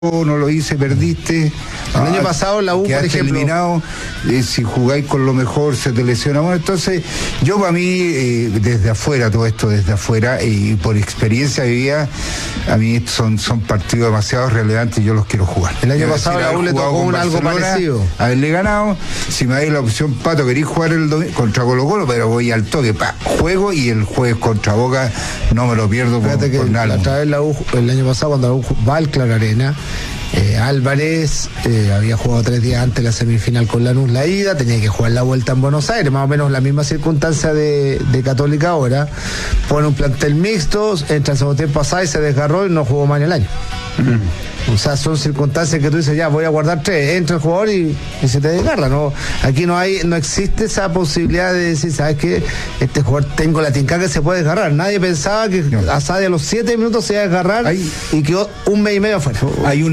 no lo hice, perdiste. El año pasado la U, por ejemplo, eliminado, si jugáis con lo mejor se te lesiona. Bueno, entonces yo para mí, desde afuera, todo esto desde afuera, y por experiencia vivida, a mí son partidos demasiado relevantes y yo los quiero jugar. El año pasado la U le tocó algo parecido. Haberle ganado, si me dais la opción, Pato, queréis jugar el domingo contra Colo-Colo, pero voy al toque, juego, y el jueves contra Boca no me lo pierdo por nada. Otra vez la U, el año pasado, cuando la U va al Claro Arena, Álvarez había jugado 3 días antes la semifinal con Lanús, la ida, tenía que jugar la vuelta en Buenos Aires, más o menos la misma circunstancia de Católica ahora. Pone un plantel mixto, entra el segundo tiempo pasado y se desgarró y no jugó más en el año. O sea, son circunstancias que tú dices, ya voy a guardar 3, entra el jugador y se te desgarra, ¿no? Aquí no existe esa posibilidad de decir, ¿sabes qué? Este jugador tengo la tinca que se puede desgarrar. Nadie pensaba que Asadi a los 7 minutos se iba a desgarrar y quedó 1 mes y medio afuera.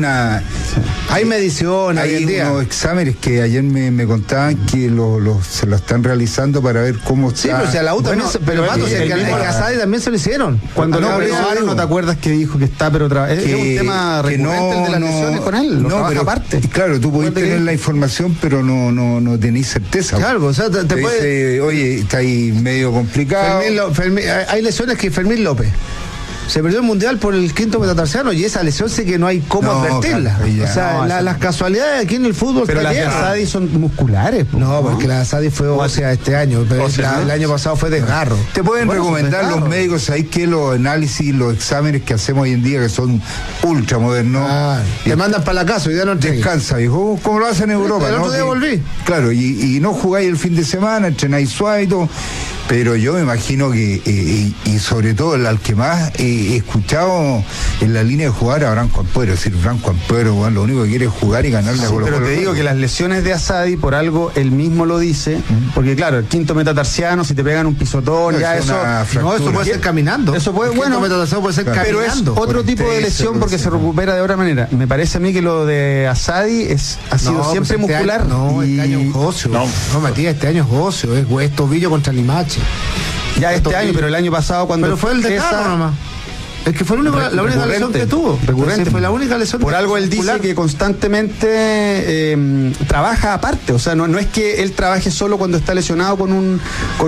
Hay mediciones, hay unos exámenes que ayer me contaban que se lo están realizando para ver cómo está. Sí, pero si a la U también, pero Pato, a Asadi también se lo hicieron. Cuando lo averiguaron, ¿no te acuerdas que dijo que está, pero es un tema recurrente el de las lesiones con él? Lo trabaja aparte. Claro, tú podés tener la información, pero no tenés certeza. Claro, o sea, te puede dice, oye, está ahí medio complicado. Hay lesiones que Fermín López se perdió el mundial por el quinto metatarsiano y esa lesión sí que no hay cómo advertirla. Claro, o sea, las casualidades aquí en el fútbol. Pero las de Asadi son musculares. No, porque la de Asadi fue ósea este año, pero el año pasado fue desgarro. Te pueden recomendar los médicos, ahí que los análisis, los exámenes que hacemos hoy en día, que son ultra modernos. Te mandan para la casa y ya no descansa, viejo, como lo hacen en Europa. El otro día volví. Claro, y no jugáis el fin de semana, entrenáis suave y todo. Pero yo me imagino que, y sobre todo al que más he escuchado en la línea de jugar a Branco Ampuero, es decir, Branco Ampuero, bueno, lo único que quiere es jugar y ganarle a Colo-Colo. Pero te digo que las lesiones de Asadi, por algo, él mismo lo dice, porque claro, el quinto metatarsiano, si te pegan un pisotón, ya eso puede ser caminando. Eso puede, bueno, puede ser caminando. Pero es otro tipo de lesión porque se recupera de otra manera. Me parece a mí que lo de Asadi ha sido siempre muscular. Este año es óseo. No, Matías, este año es óseo, es tobillo contra Limache. Ya este año, pero el año pasado cuando... Pero fue el desgarro nomás. Es que fue la única lesión que tuvo. Recurrente. Fue la única lesión. Por algo él dice que constantemente trabaja aparte. O sea, no es que él trabaje solo cuando está lesionado con un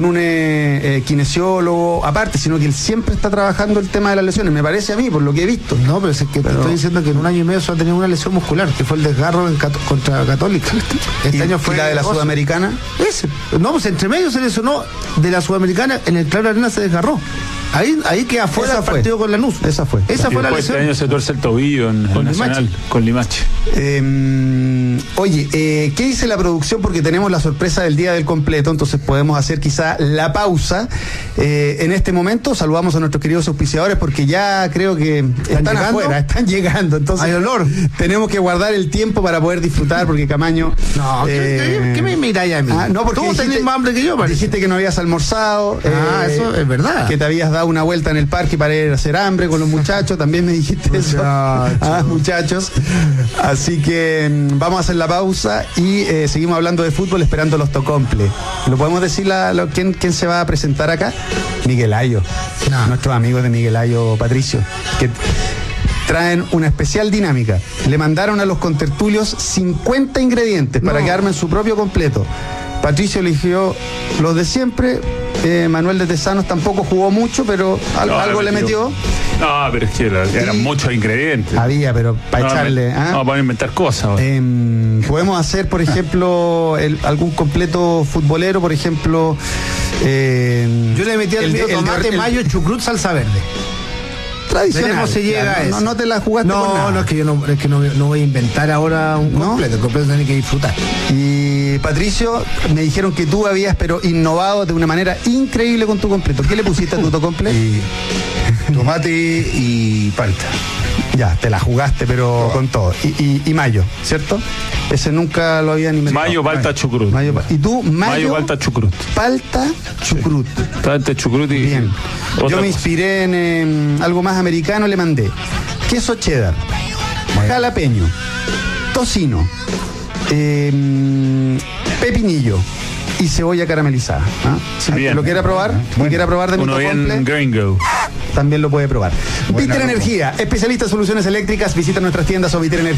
kinesiólogo aparte, sino que él siempre está trabajando el tema de las lesiones. Me parece a mí, por lo que he visto. No, pero es que te estoy diciendo que en 1 año y medio solo ha tenido una lesión muscular, que fue el desgarro contra Católica. Este año fue la de la Sudamericana. No, pues entre medio se lesionó de la Sudamericana, en el Claro Arena se desgarró. Ahí queda fuera el partido con Lanús. Esa fue la lesión. Este año se tuerce el tobillo en Nacional con Limache. Oye, ¿qué dice la producción? Porque tenemos la sorpresa del día del completo, entonces podemos hacer quizá la pausa. En este momento saludamos a nuestros queridos auspiciadores porque ya creo que están afuera, están llegando. Entonces hay olor. Tenemos que guardar el tiempo para poder disfrutar porque Camaño... No, ¿qué me miráis a mí? No, porque tú tenés más hambre que yo, parece. Dijiste que no habías almorzado. Eso es verdad. Que te habías dado una vuelta en el parque para ir a hacer hambre con los muchachos, también me dijiste eso. Muchachos. Así que vamos a hacer la pausa y seguimos hablando de fútbol esperando los Tocomple. ¿Lo podemos decir quién se va a presentar acá? Miguel Ayo. Nuestros amigos de Miguel Ayo, Patricio, que traen una especial dinámica. Le mandaron a los contertulios 50 ingredientes para que armen su propio completo. Patricio eligió los de siempre. Manuel de Tesanos tampoco jugó mucho, pero algo le metió. No, pero es que eran muchos ingredientes. Había, pero para echarle. No, para inventar cosas. Podemos hacer, por ejemplo, algún completo futbolero, por ejemplo. Yo le metí al mío tomate, mayo, chucrut, salsa verde. Tradicional. ¿Cómo se llega a eso? No te la jugaste con nada. No, es que yo no voy a inventar ahora un completo. El completo tiene que disfrutar. Y Patricio, me dijeron que tú habías innovado de una manera increíble con tu completo. ¿Qué le pusiste a tu completo? Tomate y palta. Ya, te la jugaste, pero con todo. Y mayo, ¿cierto? Ese nunca lo había ni metido. Mayo, palta, chucrut. ¿Y tú? Mayo, palta, chucrut. Palta, chucrut. Sí. Palta, chucrut y... Bien. Yo me inspiré en algo más americano, le mandé queso cheddar, jalapeño, tocino, pepinillo y cebolla caramelizada. Si lo quiera probar, de mi uno bien gringo. también lo puede probar. Buena Viter loco. Energía, especialista en soluciones eléctricas, visita nuestras tiendas o Viter Energía.